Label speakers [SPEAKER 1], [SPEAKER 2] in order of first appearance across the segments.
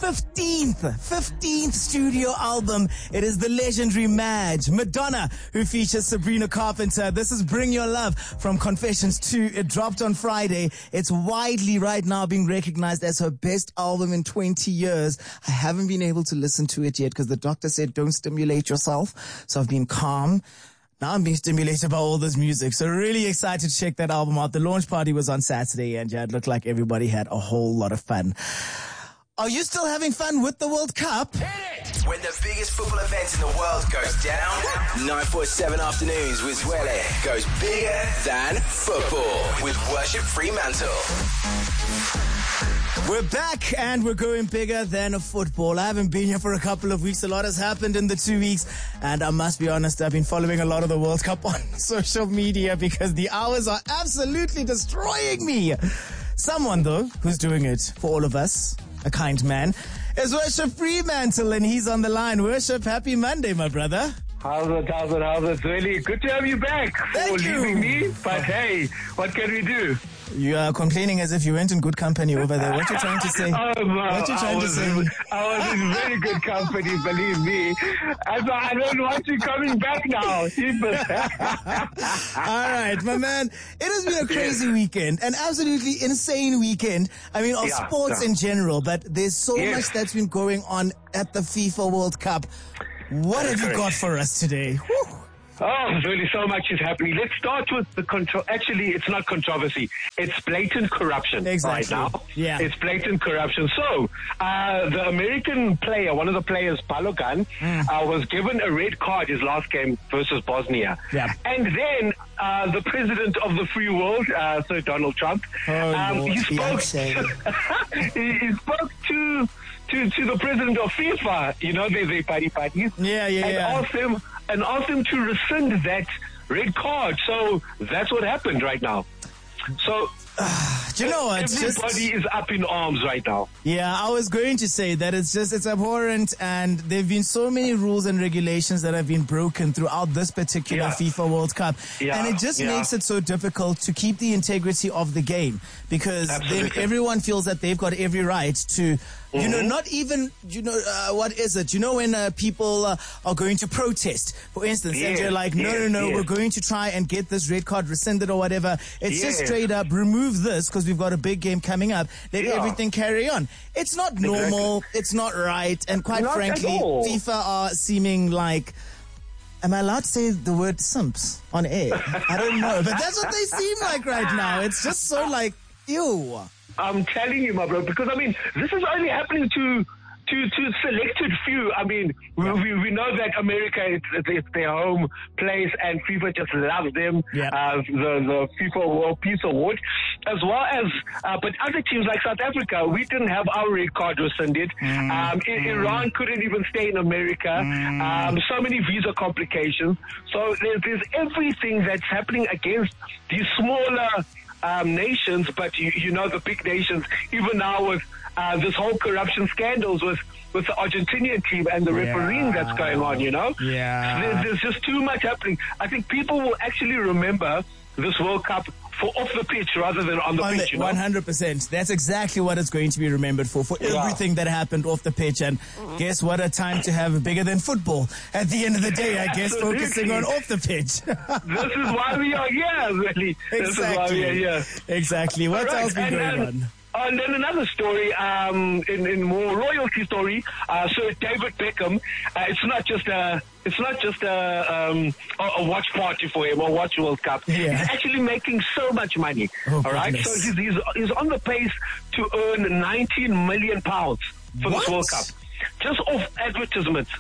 [SPEAKER 1] 15th studio album. It is the legendary Madge, Madonna, who features Sabrina Carpenter. This is Bring Your Love from Confessions 2. It dropped on Friday. It's widely right now being recognized as her best album in 20 years. I haven't been able to listen to it yet because the doctor said don't stimulate yourself. So I've been calm. Now I'm being stimulated by all this music. So really excited to check that album out. The launch party was on Saturday and yeah, it looked like everybody had a whole lot of fun. Are you still having fun with the World Cup?
[SPEAKER 2] When the biggest football event in the world goes down, 947 Afternoons with Zwele goes bigger than football with Worship Fremantle.
[SPEAKER 1] We're back and we're going bigger than football. I haven't been here for a couple of weeks. A lot has happened in the 2 weeks. And I must be honest, I've been following a lot of the World Cup on social media because the hours are absolutely destroying me. Someone, though, who's doing it for all of us, a kind man, is Worship Fremantle, and he's on the line. Worship, happy Monday, my brother.
[SPEAKER 3] How's it? Really good to have you back.
[SPEAKER 1] Thank you.
[SPEAKER 3] Leaving me, but hey, what can we do?
[SPEAKER 1] You are complaining as if you went in good company over there. What you trying to say?
[SPEAKER 3] What
[SPEAKER 1] you trying to say?
[SPEAKER 3] I was in very good company, believe me. I don't want you coming back now.
[SPEAKER 1] All right, my man. It has been a crazy weekend, an absolutely insane weekend. I mean, of sports in general, but there's so much that's been going on at the FIFA World Cup. What have you got for us today? Whew.
[SPEAKER 3] Oh, really, so much is happening. Let's start with the Actually, it's not controversy. It's blatant corruption right now.
[SPEAKER 1] Yeah.
[SPEAKER 3] It's blatant corruption. So, the American player, one of the players, Balogun, was given a red card his last game versus Bosnia.
[SPEAKER 1] Yeah.
[SPEAKER 3] And then, the president of the free world, Sir Donald Trump, he spoke he spoke to the president of FIFA, you know, they parties. And asked him to rescind that red card. So that's what happened right now. So
[SPEAKER 1] do you know what?
[SPEAKER 3] Everybody is up in arms right now.
[SPEAKER 1] Yeah, I was going to say that it's abhorrent, and there have been so many rules and regulations that have been broken throughout this particular FIFA World Cup. Yeah. And it just makes it so difficult to keep the integrity of the game because then everyone feels that they've got every right to, you know, not even, what is it? You know, when people are going to protest, for instance, and you're like, no, we're going to try and get this red card rescinded or whatever. It's just straight up remove this because we've got a big game coming up. Let everything carry on. It's not normal. It's not right. And quite frankly, FIFA are seeming like, am I allowed to say the word simps on air? I don't know. But that's what they seem like right now. It's just so like, ew.
[SPEAKER 3] I'm telling you, my bro, because I mean, this is only happening to selected few. I mean, we know that America, it's their home place, and FIFA just loves them. The FIFA World Peace Award, as well as, but other teams like South Africa, we didn't have our red card rescinded. Iran couldn't even stay in America. So many visa complications. So there's everything that's happening against these smaller nations, but you know, the big nations, even now with this whole corruption scandals with the Argentinian team and the refereeing that's going on, you know?
[SPEAKER 1] Yeah.
[SPEAKER 3] There's just too much happening. I think people will actually remember this World Cup for off the pitch rather than on the pitch, you know?
[SPEAKER 1] 100%. That's exactly what it's going to be remembered for everything that happened off the pitch. And guess what a time to have bigger than football at the end of the day, I guess, focusing on off the pitch.
[SPEAKER 3] This is why we are here, really.
[SPEAKER 1] Exactly.
[SPEAKER 3] This is why we are here.
[SPEAKER 1] Exactly. What else been going on?
[SPEAKER 3] And then another story, in more royalty story, Sir David Beckham. It's not just a watch party for him or watch World Cup. He's actually making so much money. All right, so he's on the pace to earn 19 million pounds for this World Cup. Just off advertisements.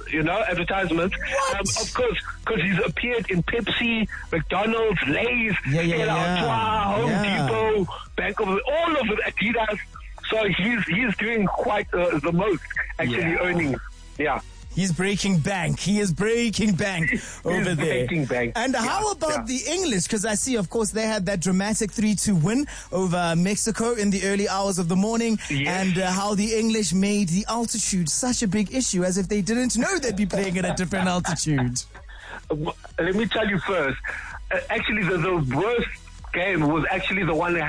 [SPEAKER 3] Of course, because he's appeared in Pepsi, McDonald's, Lay's, Home Depot, Bank of all of it, Adidas. So he's doing quite the most, actually earning. Yeah.
[SPEAKER 1] He's breaking bank. He is breaking bank over there.
[SPEAKER 3] Breaking bank.
[SPEAKER 1] And how about the English? Because I see, of course, they had that dramatic 3-2 win over Mexico in the early hours of the morning. And how the English made the altitude such a big issue, as if they didn't know they'd be playing at a different altitude.
[SPEAKER 3] Let me tell you first. Actually, the worst game was actually the one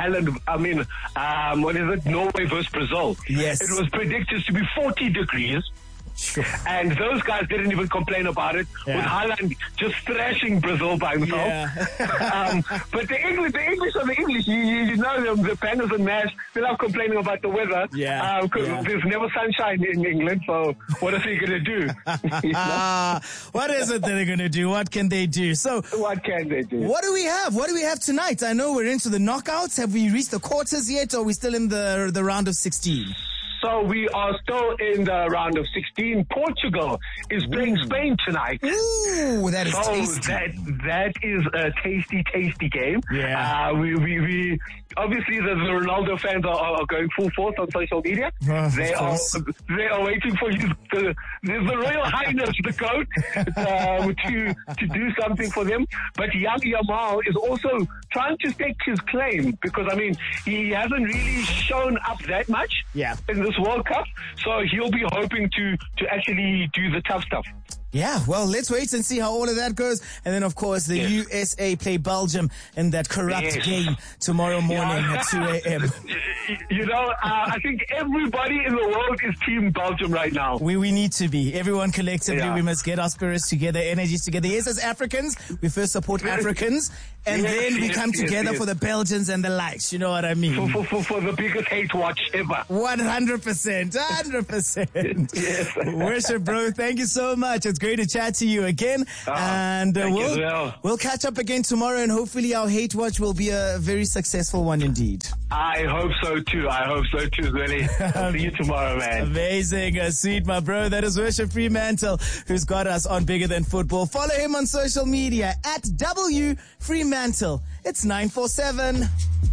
[SPEAKER 3] what is it? Norway versus Brazil.
[SPEAKER 1] Yes.
[SPEAKER 3] It was predicted to be 40 degrees.
[SPEAKER 1] Sure.
[SPEAKER 3] And those guys didn't even complain about it, with Haaland just thrashing Brazil by himself.
[SPEAKER 1] Yeah.
[SPEAKER 3] But the English are the English. You know them, the Bangers and Mash, they love complaining about the weather.
[SPEAKER 1] Yeah.
[SPEAKER 3] Because there's never sunshine in England, so what are they going to do?
[SPEAKER 1] What is it that they're going to do? What can they do? So,
[SPEAKER 3] what can they do?
[SPEAKER 1] What do we have? What do we have tonight? I know we're into the knockouts. Have we reached the quarters yet, or are we still in the round of 16?
[SPEAKER 3] So we are still in the round of 16. Portugal is playing Spain tonight.
[SPEAKER 1] Ooh, that is tasty.
[SPEAKER 3] That is a tasty game.
[SPEAKER 1] Yeah.
[SPEAKER 3] We obviously the Ronaldo fans are going full force on social media. They are waiting for the Royal Highness, the GOAT, to do something for them. But young Yamal is also trying to stake his claim, because he hasn't really shown up that much in this World Cup, so he'll be hoping to actually do the tough stuff.
[SPEAKER 1] Yeah, well, let's wait and see how all of that goes. And then, of course, the USA play Belgium in that corrupt game tomorrow morning at 2 a.m.
[SPEAKER 3] I think everybody in the world is Team Belgium right now.
[SPEAKER 1] We need to be. Everyone collectively, we must get our spirits together, energies together. Yes, as Africans, we first support Africans, and then we come together for the Belgians and the likes. You know what I mean?
[SPEAKER 3] For the biggest hate watch ever.
[SPEAKER 1] 100%. 100%.
[SPEAKER 3] Yes.
[SPEAKER 1] Worship, bro, thank you so much. It's great to chat to you again. And we'll catch up again tomorrow, and hopefully our hate watch will be a very successful one indeed.
[SPEAKER 3] I hope so too, really. I'll see you tomorrow, man. Amazing.
[SPEAKER 1] Sweet, my bro. That is Worship Fremantle, who's got us on Bigger Than Football. Follow him on social media at W Fremantle. It's 947.